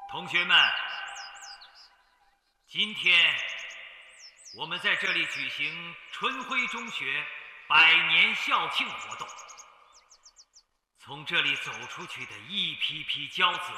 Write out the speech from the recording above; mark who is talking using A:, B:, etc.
A: 同学们，今天我们在这里举行春晖中学100年校庆活动。从这里走出去的一批批骄子，